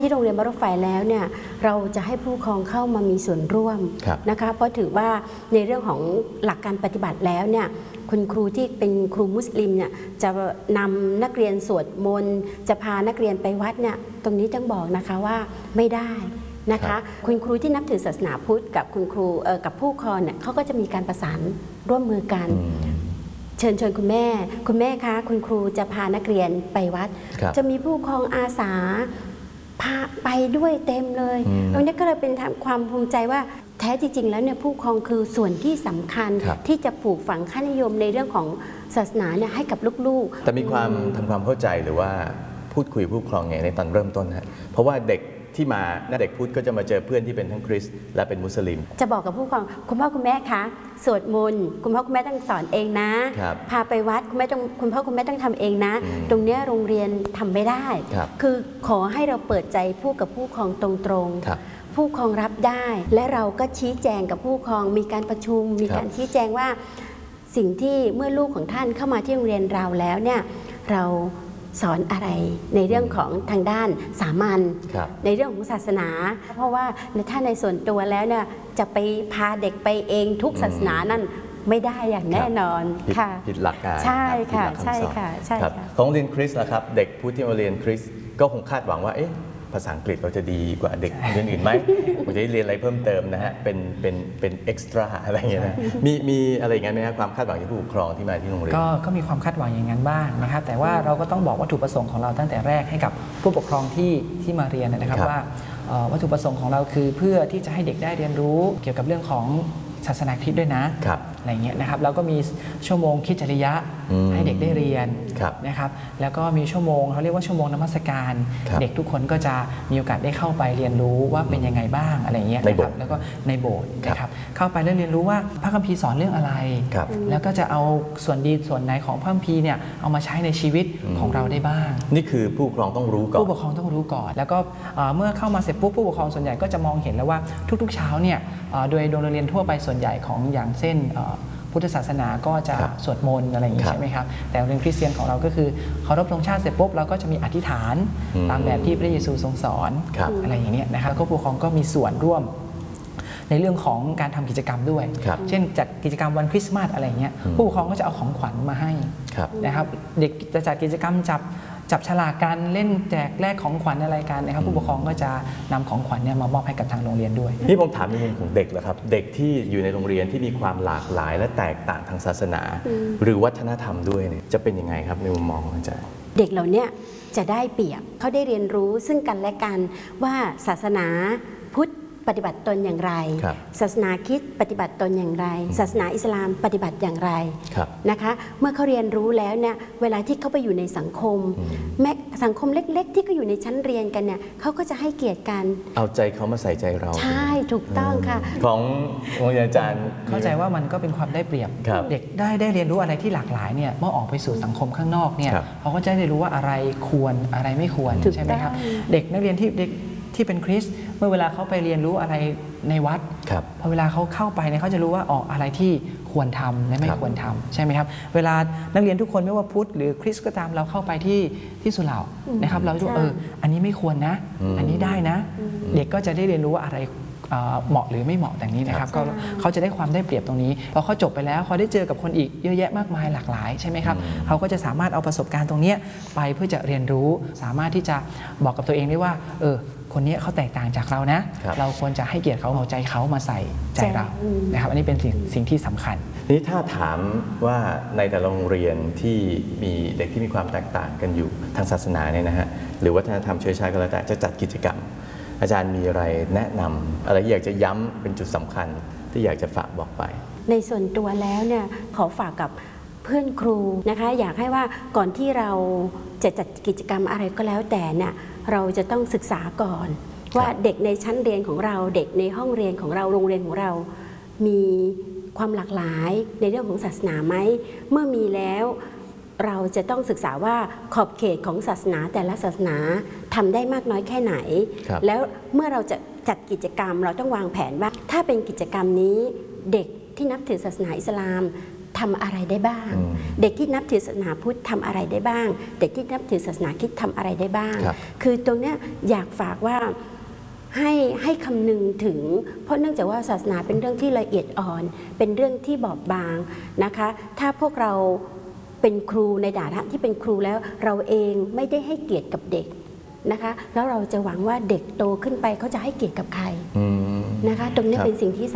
ที่โรงเรียนบ้านรถไฟแล้วเนี่ยเราจะให้ผู้ปกครองเข้ามามีส่วนร่วมนะคะเพราะถือว่าในเรื่องของหลักการปฏิบัติแล้วเนี่ยคุณครูที่เป็นครูมุสลิมเนี่ยจะนำนักเรียนสวดมนต์จะพานักเรียนไปวัดเนี่ยตรงนี้ต้องบอกนะคะว่าไม่ได้นะคะคุณครูที่นับถือศาสนาพุทธกับคุณครูกับผู้ปกครองเนี่ยเขาก็จะมีการประสานร่วมมือกันเชิญคุณแม่คะคุณครูจะพานักเรียนไปวัดจะมีผู้ปกครองอาสาพาไปด้วยเต็มเลยตรงนี้ก็เลยเป็นความภูมิใจว่าแท้จริงๆแล้วเนี่ยผู้ปกครองคือส่วนที่สำคัญที่จะปลูกฝังค่านิยมในเรื่องของศาสนาเนี่ยให้กับลูกๆแต่มีความทำความเข้าใจหรือว่าพูดคุยผู้ปกครองไงในตอนเริ่มต้นฮะเพราะว่าเด็กที่มาเด็กพุทธก็จะมาเจอเพื่อนที่เป็นทั้งคริสต์และเป็นมุสลิมจะบอกกับผู้ปกครองคุณพ่อคุณแม่คะสวดมนต์คุณพ่อคุณแม่ต้องสอนเองนะพาไปวัดคุณพ่อคุณแม่ต้องทำเองนะตรงนี้โรงเรียนทำไม่ได้คือขอให้เราเปิดใจพูดกับผู้ปกครองตรงๆผู้ปกครองรับได้และเราก็ชี้แจงกับผู้ปกครองมีการประชุมมีการชี้แจงว่าสิ่งที่เมื่อลูกของท่านเข้ามาที่โรงเรียนเราแล้วเนี่ยเราสอนอะไรในเรื่องของทางด้านสามัญในเรื่องของศาสนาเพราะว่าถ้าในส่วนตัวแล้วเนี่ยจะไปพาเด็กไปเองทุกศาสนานั่นไม่ได้อย่างแน่นอนค่ะผิดหลักการใช่ค่ะใช่ค่ะใช่ค่ะของเรียนคริสต์นะครับเด็กผู้ที่มาเรียนคริสต์ก็คงคาดหวังว่าภาษาอังกฤษเราจะดีกว่าเด็กเรียนอื่นไหมผมจะได้เรียนอะไรเพิ่มเติมนะฮะเป็นเอ็กซ์ตร้าอะไรอย่างเงี้ยนะมีอะไรอย่างเงี้ยไหมครับความคาดหวังที่ผู้ปกครองที่มาที่โรงเรียนก็มีความคาดหวังอย่างนั้นบ้างนะครับแต่ว่าเราก็ต้องบอกวัตถุประสงค์ของเราตั้งแต่แรกให้กับผู้ปกครองที่มาเรียนนะครับว่าวัตถุประสงค์ของเราคือเพื่อที่จะให้เด็กได้เรียนรู้เกี่ยวกับเรื่องของศาสนาคริสต์ด้วยนะอะไรเงี้ยนะครับแล้วก็มีชั่วโมงคริสตจริยะให้เด็กได้เรียนนะครับแล้วก็มีชั่วโมงเขาเรียกว่าชั่วโมงนมัสการเด็กทุกคนก็จะมีโอกาสได้เข้าไปเรียนรู้ว่าเป็นยังไงบ้างอะไรเงี้ยนะครับแล้วก็ในโบสถ์นะครับเข้าไปเรียนรู้ว่าพระคัมภีร์สอนเรื่องอะไรแล้วก็จะเอาส่วนดีส่วนไหนของพระคัมภีร์เนี่ยเอามาใช้ในชีวิตของเราได้บ้างนี่คือผู้ปกครองต้องรู้ก่อนผู้ปกครองต้องรู้ก่อนแล้วก็เมื่อเข้ามาเสร็จปุ๊บผู้ปกครองส่วนใหญ่ก็จะมองเห็นแล้วว่าทุกๆเช้าเนี่ยโดยโรงเรียนทั่วไปส่วนใหญ่ของอย่างเช่นพุทธศาสนาก็จะสวดมนต์อะไรอย่างนี้ใช่ไหมครับแต่โรงเรียนคริสเตียนของเราก็คือเคารพธงชาติเสร็จปุ๊บเราก็จะมีอธิษฐานตามแบบที่พระเยซูทรงสอนอะไรอย่างนี้นะครับก็ผู้ปกครองก็มีส่วนร่วมในเรื่องของการทำกิจกรรมด้วยเช่นจัดกิจกรรมวันคริสต์มาสอะไรเงี้ยผู้ปกครองก็จะเอาของขวัญมาให้นะครับเด็กจะจัดกิจกรรมจับฉลากกันเล่นแจกแลกของขวัญอะไรกันนะครับผู้ปกครองก็จะนำของขวัญเนี่ยมามอบให้กับทางโรงเรียนด้วยนี่ผมถามในมุมของเด็กเหรอครับเด็กที่อยู่ในโรงเรียนที่มีความหลากหลายและแตกต่างทางศาสนาหรือวัฒนธรรมด้วยเนี่ยจะเป็นยังไงครับในมุมมองของอาจารย์เด็กเหล่านี้จะได้เปรียบเขาได้เรียนรู้ซึ่งกันและกันว่าศาสนาพุทธปฏิบัติตนอย่างไรศาสนาคริสต์ปฏิบัติตนอย่างไรศาสนาอิสลามปฏิบัติอย่างไรนะคะเมื่อเขาเรียนรู้แล้วเนี่ยเวลาที่เขาไปอยู่ในสังคมแม้สังคมเล็กๆที่เขาอยู่ในชั้นเรียนกันเนี่ยเขาก็จะให้เกียรติกันเอาใจเขามาใส่ใจเราใช่ถูกต้องค่ะของอาจารย์เข้าใจว่ามันก็เป็นความได้เปรียบเด็กได้เรียนรู้อะไรที่หลากหลายเนี่ยเมื่อออกไปสู่สังคมข้างนอกเนี่ยเขาก็จะได้รู้ว่าอะไรควรอะไรไม่ควรใช่ไหมครับเด็กนักเรียนที่เป็นคริสต์เมื่อเวลาเขาไปเรียนรู้อะไรในวัดพอเวลาเขาเข้าไปเนี่ยเขาจะรู้ว่าอะไรที่ควรทำและไม่ควรทำใช่ไหมครับเวลานักเรียนทุกคนไม่ว่าพุทธหรือคริสต์ก็ตามเราเข้าไปที่สุเหร่านะครับเราจะรู้อันนี้ไม่ควรนะอันนี้ได้นะเด็กก็จะได้เรียนรู้ว่าอะไรเหมาะหรือไม่เหมาะแต่นี้นะครับก็เขาจะได้ความได้เปรียบตรงนี้พอเขาจบไปแล้วเขาได้เจอกับคนอีกเยอะแยะมากมายหลากหลายใช่ไหมครับเขาก็จะสามารถเอาประสบการณ์ตรงนี้ไปเพื่อจะเรียนรู้สามารถที่จะบอกกับตัวเองได้ว่าคนนี้เขาแตกต่างจากเรานะเราควรจะให้เกียรติเขาเอาใจเขามาใส่ใจเรานะครับอันนี้เป็นสิ่งที่สำคัญนี้ถ้าถามว่าในแต่ละโรงเรียนที่มีเด็กที่มีความแตกต่างกันอยู่ทางศาสนาเนี่ยนะฮะหรือวัฒนธรรมเชื้อชาติก็แล้วแต่จะจัดกิจกรรมอาจารย์มีอะไรแนะนำอะไรที่อยากจะย้ำเป็นจุดสำคัญที่อยากจะฝากบอกไปในส่วนตัวแล้วเนี่ยขอฝากกับเพื่อนครูนะคะอยากให้ว่าก่อนที่เราจะจัดกิจกรรมอะไรก็แล้วแต่เนี่ยเราจะต้องศึกษาก่อนว่าเด็กในชั้นเรียนของเราเด็กในห้องเรียนของเราโรงเรียนของเรามีความหลากหลายในเรื่องของศาสนาไหมเมื่อมีแล้วเราจะต้องศึกษาว่าขอบเขตของศาสนาแต่ละศาสนาทำได้มากน้อยแค่ไหนแล้วเมื่อเราจะจัดกิจกรรมเราต้องวางแผนว่าถ้าเป็นกิจกรรมนี้เด็กที่นับถือศาสนาอิสลามททำอะไรได้บ้าง เด็กที่นับถือศาสนาพุทธทำอะไรได้บ้าง เด็กที่นับถือศาสนาคริสต์ทำอะไรได้บ้าง คือตรงเนี้ยอยากฝากว่าให้คำนึงถึงเพราะเนื่องจากว่าศาสนาเป็นเรื่องที่ละเอียดอ่อนเป็นเรื่องที่บอบบางนะคะถ้าพวกเราเป็นครูในฐานะที่เป็นครูแล้วเราเองไม่ได้ให้เกียรติกับเด็กนะคะแล้วเราจะหวังว่าเด็กโตขึ้นไปเขาจะให้เกียรติกับใครนะคะตรงนี้เป็นสิ่งที่